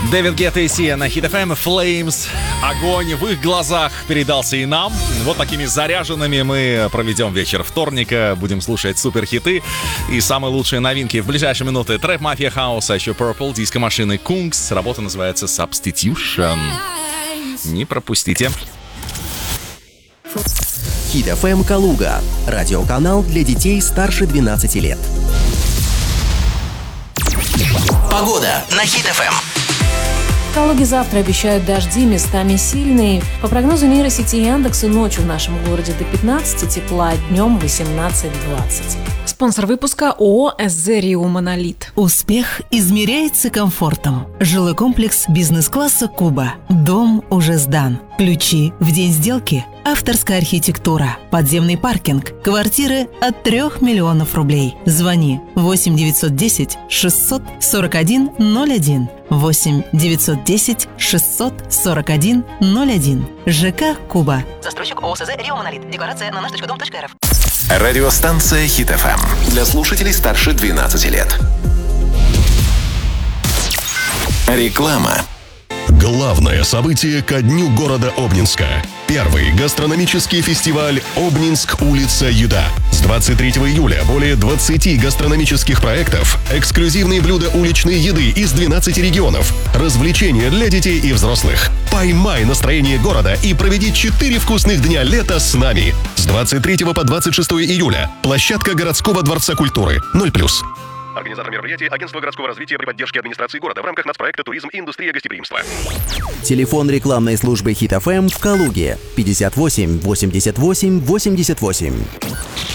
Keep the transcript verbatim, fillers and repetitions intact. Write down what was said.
Дэвид Гетта и Сия на Hit эф эм. Flames. Огонь в их глазах передался и нам. Вот такими заряженными мы проведем вечер вторника. Будем слушать суперхиты и самые лучшие новинки. В ближайшие минуты трэп Мафия Хаус, а еще Purple, диско-машины Kungs. Работа называется Substitution. Не пропустите. Hit эф эм Калуга. Радиоканал для детей старше двенадцати лет. Погода на Hit эф эм. В Калуге завтра обещают дожди, местами сильные. По прогнозу нейросети Яндекса, ночью в нашем городе до пятнадцати тепла, днем восемнадцать-двадцать. Спонсор выпуска ООО СЗ «Рио Монолит». Успех измеряется комфортом. Жилой комплекс бизнес-класса «Куба». Дом уже сдан. Ключи в день сделки. Авторская архитектура. Подземный паркинг. Квартиры от трех миллионов рублей. Звони восемь девятьсот десять шестьсот сорок один ноль один. восемь девятьсот десять шестьсот сорок один ноль один. ЖК «Куба». Застройщик ООО СЗ «Рио Монолит». Декларация на наш точка дом точка эр эф. Радиостанция Hit эф эм. Для слушателей старше двенадцати лет. Реклама. Главное событие ко дню города Обнинска. Первый гастрономический фестиваль «Обнинск. Улица Еда». С двадцать третьего июля более двадцати гастрономических проектов, эксклюзивные блюда уличной еды из двенадцати регионов, развлечения для детей и взрослых. Поймай настроение города и проведи четыре вкусных дня лета с нами. С двадцать третьего по двадцать шестое июля. Площадка городского дворца культуры. ноль плюс. Организатор мероприятия – Агентство городского развития при поддержке администрации города в рамках нацпроекта «Туризм и индустрия гостеприимства». Телефон рекламной службы Hit эф эм в Калуге пятьдесят восемь восемьдесят восемь восемьдесят восемь.